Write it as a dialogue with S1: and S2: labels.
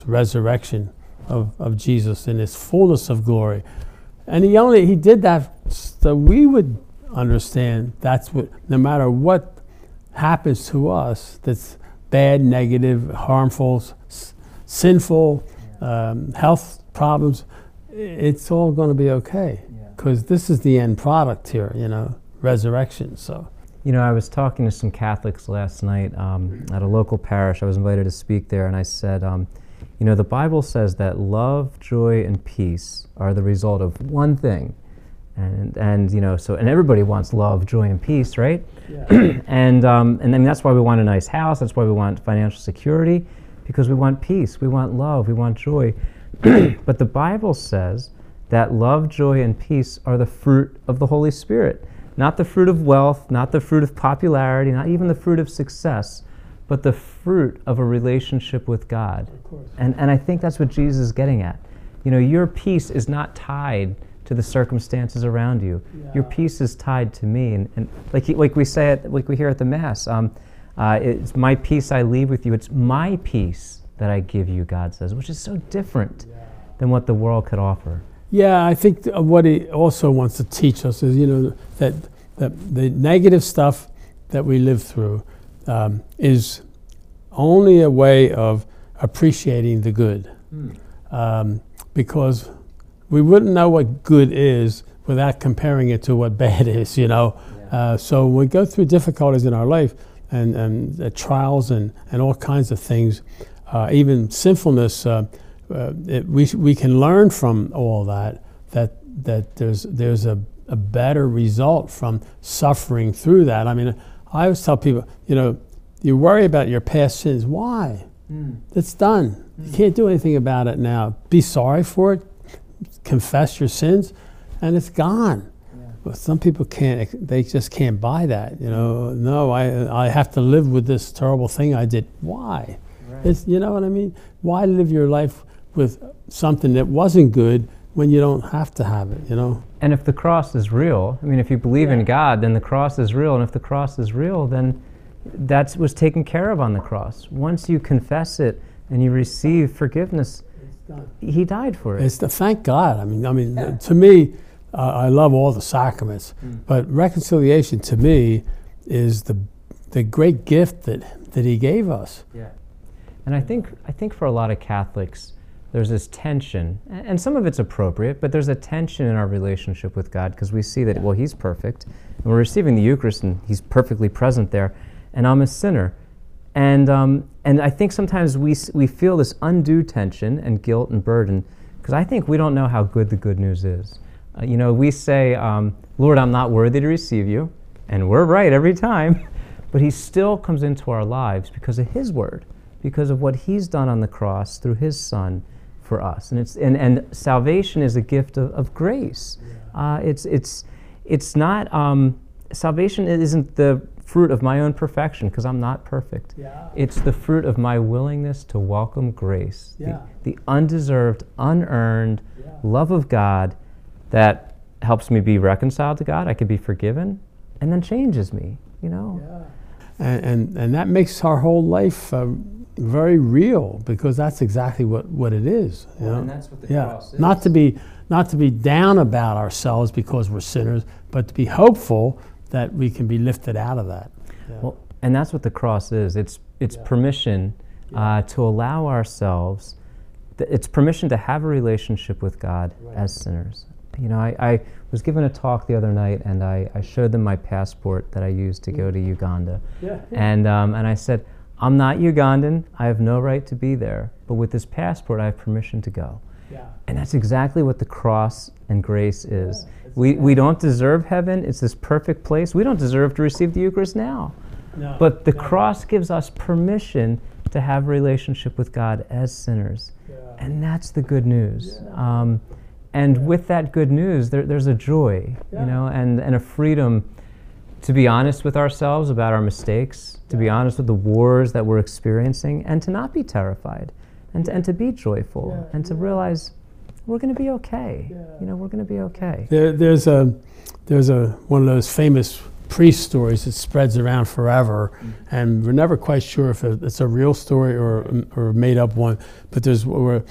S1: resurrection of Jesus in his fullness of glory. And he did that so we would understand that's what, no matter what happens to us that's bad, negative, harmful, sinful, health problems, it's all going to be okay. Because this is the end product here, resurrection. So,
S2: I was talking to some Catholics last night at a local parish. I was invited to speak there, and I said, the Bible says that love, joy, and peace are the result of one thing. And everybody wants love, joy, and peace, right? Yeah. and then that's why we want a nice house. That's why we want financial security, because we want peace, we want love, we want joy. But the Bible says that love, joy, and peace are the fruit of the Holy Spirit. Not the fruit of wealth, not the fruit of popularity, not even the fruit of success, but the fruit of a relationship with God. Of course. And I think that's what Jesus is getting at. Your peace is not tied to the circumstances around you. Yeah. Your peace is tied to me. And like we say, like we hear at the Mass, it's my peace I leave with you. It's my peace that I give you, God says, which is so different than what the world could offer.
S1: Yeah, I think what he also wants to teach us is, that the negative stuff that we live through is only a way of appreciating the good. Because we wouldn't know what good is without comparing it to what bad is, So when we go through difficulties in our life and trials and all kinds of things, even sinfulness, we can learn from all that there's a better result from suffering through that. I mean, I always tell people, you worry about your past sins. Why? It's done. You can't do anything about it now. Be sorry for it, confess your sins, and it's gone. But some people can't, they just can't buy that. No, I have to live with this terrible thing I did. Why? Right. It's, you know what I mean? Why live your life with something that wasn't good when you don't have to have it,
S2: And if the cross is real, if you believe in God, then the cross is real. And if the cross is real, then that was taken care of on the cross. Once you confess it and you receive forgiveness, he died for it.
S1: Thank God. To me, I love all the sacraments, but reconciliation to me is the great gift that he gave us.
S2: Yeah. And I think for a lot of Catholics, there's this tension, and some of it's appropriate, but there's a tension in our relationship with God because we see that, he's perfect, and we're receiving the Eucharist, and he's perfectly present there, and I'm a sinner. And I think sometimes we feel this undue tension and guilt and burden because I think we don't know how good the good news is. We say, Lord, I'm not worthy to receive you, and we're right every time, but he still comes into our lives because of his word, because of what he's done on the cross through his Son for us. And salvation is a gift of grace. It's not, salvation isn't the fruit of my own perfection, because I'm not perfect. Yeah. It's the fruit of my willingness to welcome grace, the undeserved, unearned love of God that helps me be reconciled to God. I can be forgiven, and then changes me,
S1: And that makes our whole life very real, because that's exactly what it is.
S2: And that's what the cross is.
S1: Not to be down about ourselves because we're sinners, but to be hopeful that we can be lifted out of that. Yeah.
S2: Well, and that's what the cross is. It's permission to allow ourselves. It's permission to have a relationship with God as sinners. I was given a talk the other night, and I showed them my passport that I used to go to Uganda. And I said, I'm not Ugandan. I have no right to be there. But with this passport, I have permission to go. And that's exactly what the cross and grace is. We don't deserve heaven. It's this perfect place. We don't deserve to receive the Eucharist now. But the cross gives us permission to have a relationship with God as sinners. And that's the good news. And with that good news, there's a joy, and a freedom to be honest with ourselves about our mistakes, to be honest with the wars that we're experiencing, and to not be terrified, and to be joyful, and to realize we're going to be okay. We're going to be okay.
S1: There's one of those famous priest stories that spreads around forever, and we're never quite sure if it's a real story or a made up one. But there's where